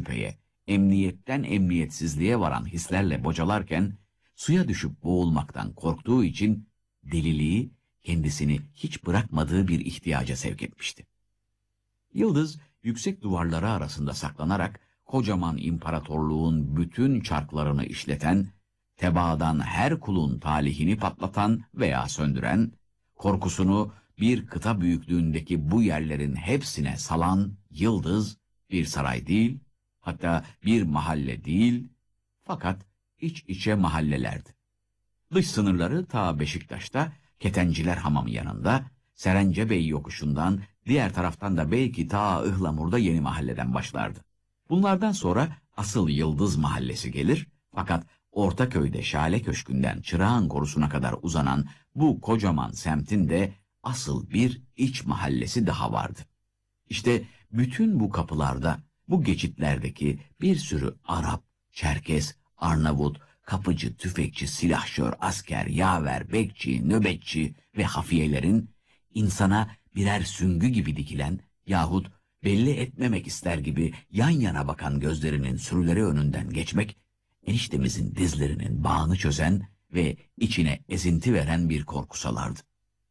tepeye, emniyetten emniyetsizliğe varan hislerle bocalarken, suya düşüp boğulmaktan korktuğu için deliliği kendisini hiç bırakmadığı bir ihtiyaca sevk etmişti. Yıldız, yüksek duvarları arasında saklanarak kocaman imparatorluğun bütün çarklarını işleten, tebaadan her kulun talihini patlatan veya söndüren, korkusunu bir kıta büyüklüğündeki bu yerlerin hepsine salan Yıldız, bir saray değil, hatta bir mahalle değil, fakat iç içe mahallelerdi. Dış sınırları ta Beşiktaş'ta, Ketenciler Hamamı yanında, Serencebey yokuşundan, diğer taraftan da belki ta Ihlamur'da Yeni Mahalle'den başlardı. Bunlardan sonra asıl Yıldız Mahallesi gelir, fakat Ortaköy'de Şale Köşkü'nden Çırağan Korusu'na kadar uzanan bu kocaman semtin de asıl bir iç mahallesi daha vardı. İşte bütün bu kapılarda, bu geçitlerdeki bir sürü Arap, Çerkes, Arnavut, kapıcı, tüfekçi, silahşör, asker, yaver, bekçi, nöbetçi ve hafiyelerin insana birer süngü gibi dikilen yahut belli etmemek ister gibi yan yana bakan gözlerinin sürüleri önünden geçmek, eniştemizin dizlerinin bağını çözen ve içine ezinti veren bir korku salardı.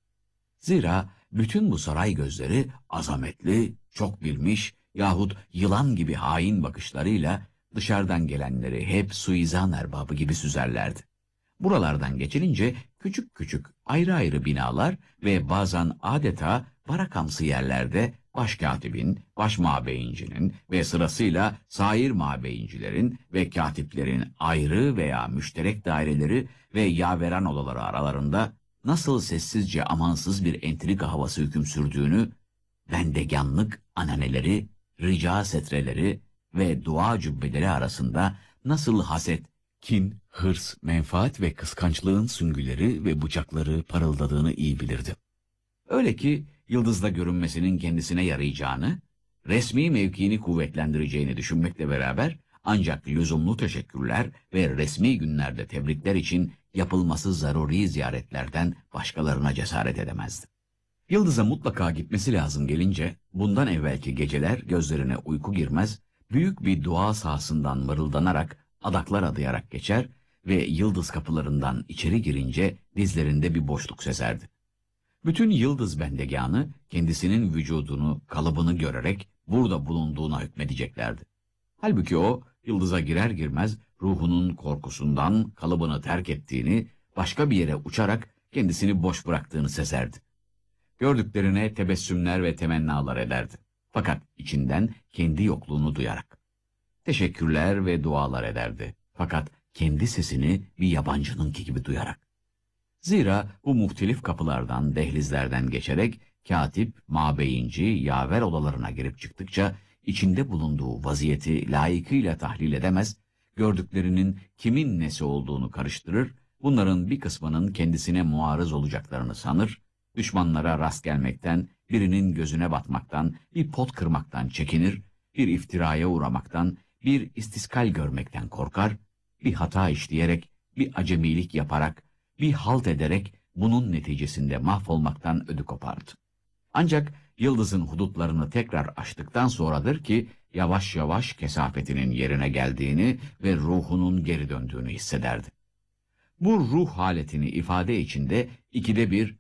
Zira bütün bu saray gözleri azametli, çok bilmiş yahut yılan gibi hain bakışlarıyla dışarıdan gelenleri hep suizan erbabı gibi süzerlerdi. Buralardan geçilince küçük küçük ayrı ayrı binalar ve bazen adeta barakamsı yerlerde başkatibin, başmabeyincinin ve sırasıyla sair mabeyincilerin ve katiplerin ayrı veya müşterek daireleri ve yaveran odaları aralarında nasıl sessizce amansız bir entrika havası hüküm sürdüğünü, bendeganlık ananeleri, rica setreleri ve dua cübbeleri arasında nasıl haset, kin, hırs, menfaat ve kıskançlığın süngüleri ve bıçakları parıldadığını iyi bilirdi. Öyle ki Yıldız'da görünmesinin kendisine yarayacağını, resmi mevkiini kuvvetlendireceğini düşünmekle beraber ancak lüzumlu teşekkürler ve resmi günlerde tebrikler için yapılması zaruri ziyaretlerden başkalarına cesaret edemezdi. Yıldız'a mutlaka gitmesi lazım gelince, bundan evvelki geceler gözlerine uyku girmez, büyük bir dua sahasından mırıldanarak, adaklar adayarak geçer ve Yıldız kapılarından içeri girince dizlerinde bir boşluk sezerdi. Bütün Yıldız bendeganı kendisinin vücudunu, kalıbını görerek burada bulunduğuna hükmedeceklerdi. Halbuki o, Yıldız'a girer girmez ruhunun korkusundan kalıbını terk ettiğini, başka bir yere uçarak kendisini boş bıraktığını sezerdi. Gördüklerine tebessümler ve temennalar ederdi. Fakat içinden kendi yokluğunu duyarak. Teşekkürler ve dualar ederdi. Fakat kendi sesini bir yabancınınki gibi duyarak. Zira bu muhtelif kapılardan, dehlizlerden geçerek katip, mabeyinci, yaver odalarına girip çıktıkça içinde bulunduğu vaziyeti layıkıyla tahlil edemez, gördüklerinin kimin nesi olduğunu karıştırır, bunların bir kısmının kendisine muarız olacaklarını sanır, düşmanlara rast gelmekten, birinin gözüne batmaktan, bir pot kırmaktan çekinir, bir iftiraya uğramaktan, bir istiskal görmekten korkar, bir hata işleyerek, bir acemilik yaparak, bir halt ederek bunun neticesinde mahvolmaktan ödü kopardı. Ancak Yıldız'ın hudutlarını tekrar aştıktan sonradır ki yavaş yavaş kesafetinin yerine geldiğini ve ruhunun geri döndüğünü hissederdi. Bu ruh haletini ifade içinde ikide bir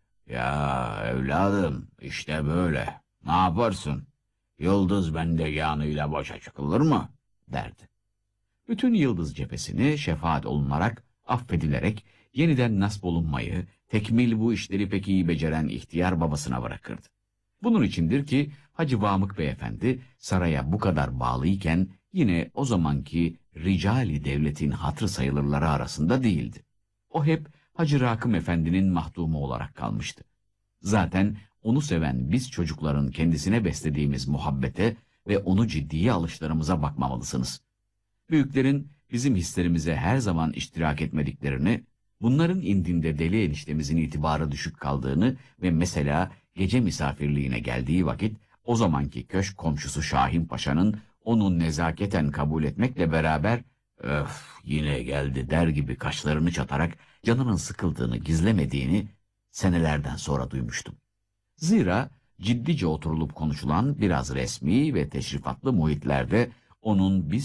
"Ya evladım işte böyle, ne yaparsın? Yıldız bendeganıyla başa çıkılır mı?" derdi. Bütün Yıldız cephesini şefaat olunarak, affedilerek, yeniden nasip olunmayı, tekmil bu işleri pek iyi beceren ihtiyar babasına bırakırdı. Bunun içindir ki Hacı Vamık Beyefendi saraya bu kadar bağlıyken yine o zamanki ricali devletin hatırı sayılırları arasında değildi. O hep Hacı Rakım Efendi'nin mahdumu olarak kalmıştı. Zaten onu seven biz çocukların kendisine beslediğimiz muhabbete ve onu ciddiye alışlarımıza bakmamalısınız. Büyüklerin bizim hislerimize her zaman iştirak etmediklerini, bunların indinde deli eniştemizin itibarı düşük kaldığını ve mesela gece misafirliğine geldiği vakit o zamanki köşk komşusu Şahin Paşa'nın onu nezaketen kabul etmekle beraber "Öf yine geldi" der gibi kaşlarını çatarak canının sıkıldığını gizlemediğini senelerden sonra duymuştum. Zira ciddice oturulup konuşulan biraz resmi ve teşrifatlı muhitlerde onun biz